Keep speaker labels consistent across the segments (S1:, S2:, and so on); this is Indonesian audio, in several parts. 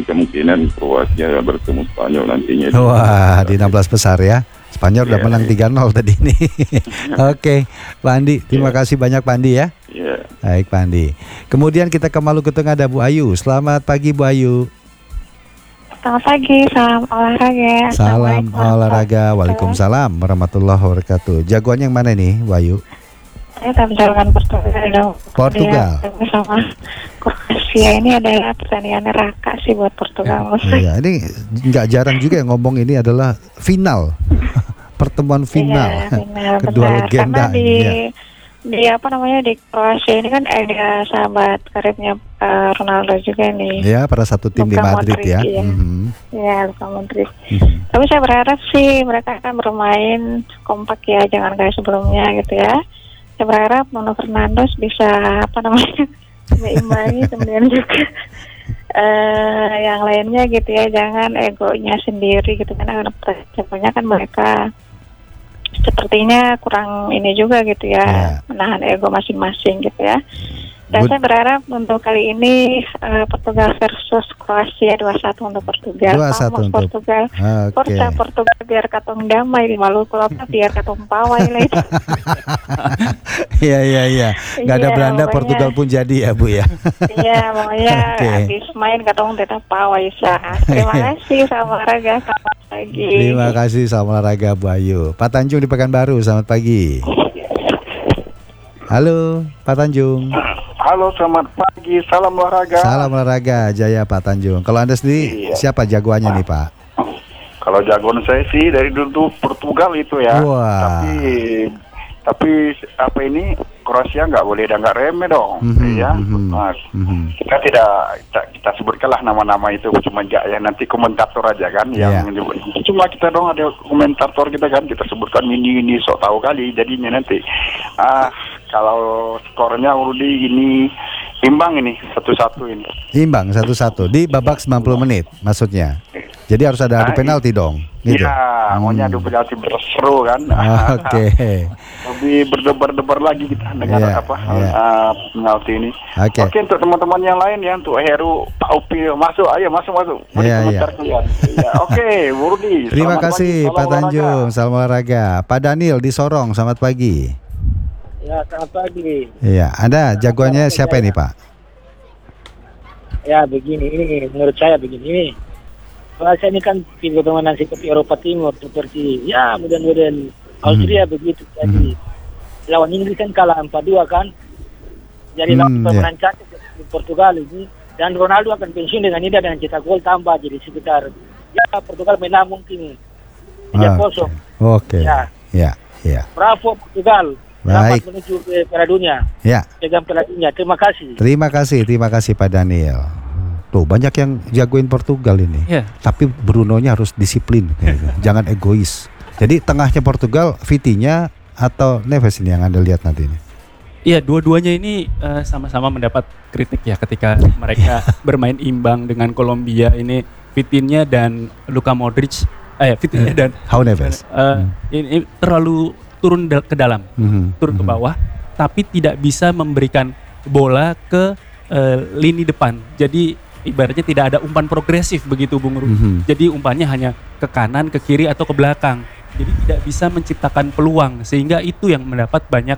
S1: kemungkinan Kroasia bertemu Spanyol nantinya.
S2: Wah, di 16 besar ya. Spanyol udah menang 3-0 tadi ini. Oke, Pak Andi, terima kasih banyak Pak Andi ya.
S1: Iya.
S2: Baik Pak Andi. Kemudian kita ke Maluku Tengah ada Bu Ayu. Selamat pagi Bu Ayu.
S3: Selamat pagi, salam olahraga.
S2: Salam olahraga. Waalaikumsalam warahmatullahi wabarakatuh. Jagoannya yang mana nih Bu Ayu?
S3: Saya tak menjalankan Portugal.
S2: Portugal.
S3: Sama Kroasia ini adalah pertandingan neraka sih buat Portugal.
S2: Iya, ini nggak jarang juga yang ngomong ini adalah final. Pertemuan final.
S3: Iya, final
S2: Kedua
S3: benar.
S2: legenda
S3: Karena di Kroasia ini kan ada sahabat karibnya Ronaldo juga nih.
S2: Ya, pada satu tim di
S3: Luka
S2: Madrid
S3: Modric,
S2: ya.
S3: iya.
S2: Mhm.
S3: Ya, Luka Modric.
S2: Mhm.
S3: Tapi saya berharap sih mereka akan bermain kompak ya, jangan kayak sebelumnya gitu ya. Saya berharap Bruno Fernandes bisa meimbangi, kemudian juga yang lainnya gitu ya, jangan egonya sendiri gitu kan, karena persiapannya kan mereka sepertinya kurang ini juga gitu ya, menahan ego masing-masing gitu ya. Dan saya berharap untuk kali ini Portugal versus Kroasia 2-1 untuk Portugal.
S2: 2-1 untuk
S3: Portugal.
S2: Oke.
S3: Portugal biar katong damai di Maluku, biar katong pawai lah itu.
S2: Iya. Gak ada
S3: Iya,
S2: Belanda,
S3: pokoknya.
S2: Portugal pun jadi ya Bu ya.
S3: Iya, pokoknya
S2: Oke.
S3: habis main katong tetap pawai sah. Terima kasih, sama olahraga, selamat pagi.
S2: Terima kasih, salam olahraga Bu Ayu. Pak Tanjung di Pekanbaru, selamat pagi. Halo Pak Tanjung.
S4: Halo, selamat pagi. Salam olahraga.
S2: Salam olahraga, Jaya Pak Tanjung. Kalau Anda sendiri siapa jagoannya nih Pak?
S4: Kalau jagoan saya sih dari dulu Portugal itu ya.
S2: Wah.
S4: Tapi apa ini Kroasia nggak boleh dan nggak remeh dong, ya. Mas. Kita kita sebutkanlah nama-nama itu cuma ya nanti komentator aja kan yang menyebut. Cuma kita dong ada komentator kita kan, kita sebutkan ini sok tahu kali jadinya nanti. Kalau skornya Rudi ini imbang ini 1-1 ini.
S2: Imbang 1-1 di babak 90 menit maksudnya. Jadi harus ada adu penalti dong. Gitu.
S4: Iya, maunya adu penalti berseru kan.
S2: Oke.
S4: Lebih berdebar-debar lagi kita dengan penalti ini.
S2: Oke.
S4: Oke, untuk teman-teman yang lain ya, untuk Heru, Pak Upi, masuk. Mari komentar kalian. Ya, oke, Bu Rudi.
S2: Terima
S4: Selamat
S2: kasih
S4: pagi,
S2: Pak
S4: salam
S2: Tanjung,
S4: olahraga.
S2: salam olahraga. Pak Daniel di Sorong, selamat pagi.
S5: Ya, selamat pagi.
S2: Iya, Anda jagoannya siapa ini Pak?
S5: Ya, begini, ini menurut saya begini. Kroasia ini kan tim keturunan seperti Eropa Timur, seperti ya model-model Austria begitu. Jadi lawan Inggris kan kalah 4-2 kan. Jadi lawan pemenang cantik di Portugal ini, dan Ronaldo akan pensiun dengan ini dan cetak gol tambah, jadi sekitar ya Portugal menang mungkin 3-0.
S2: Oke. Ya.
S5: Bravo Portugal.
S2: Baik.
S5: Selamat menuju ke Piala Dunia.
S2: Ya.
S5: Pegang Piala Dunia. Terima kasih.
S2: Terima kasih Pak Daniel. Tuh banyak yang jagoin Portugal ini. Tapi Brunonya harus disiplin, jangan egois. Jadi tengahnya Portugal, Vitinha atau Neves ini yang Anda lihat nanti ini.
S6: Iya, dua-duanya ini sama-sama mendapat kritik ya ketika mereka bermain imbang dengan Kolombia ini. Vitinha dan Luka Modric, Vitinha dan
S2: Neves.
S6: Ini terlalu turun ke dalam, turun ke bawah, tapi tidak bisa memberikan bola ke lini depan. Jadi ibaratnya tidak ada umpan progresif begitu Bung Rudi. Jadi umpannya hanya ke kanan, ke kiri atau ke belakang. Jadi tidak bisa menciptakan peluang, sehingga itu yang mendapat banyak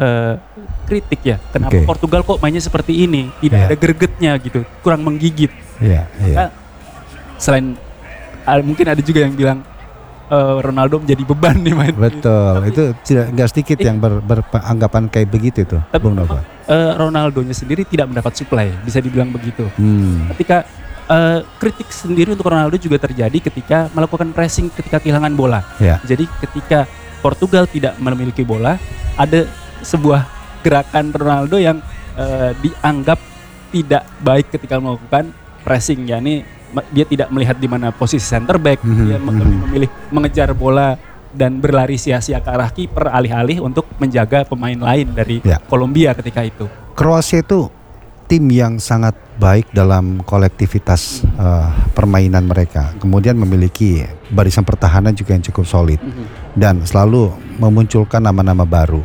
S6: kritik ya. Kenapa Portugal kok mainnya seperti ini? Tidak ada gregetnya gitu, kurang menggigit. Maka, selain mungkin ada juga yang bilang Ronaldo menjadi beban nih main.
S2: Betul, itu nggak sedikit yang beranggapan kayak begitu tuh, Bung Nova.
S6: Ronaldonya sendiri tidak mendapat supply, bisa dibilang begitu. Ketika kritik sendiri untuk Ronaldo juga terjadi ketika melakukan pressing ketika kehilangan bola. Jadi ketika Portugal tidak memiliki bola, ada sebuah gerakan Ronaldo yang dianggap tidak baik ketika melakukan pressing, yakni dia tidak melihat di mana posisi center back, dia lebih memilih mengejar bola dan berlari sia-sia ke arah kiper alih-alih untuk menjaga pemain lain dari Kolombia ketika itu.
S2: Kroasia itu tim yang sangat baik dalam kolektivitas permainan mereka. Kemudian memiliki barisan pertahanan juga yang cukup solid dan selalu memunculkan nama-nama baru.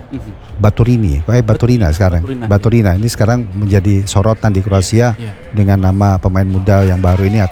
S2: Baturina sekarang. Baturina ini sekarang menjadi sorotan di Kroasia dengan nama pemain muda yang baru ini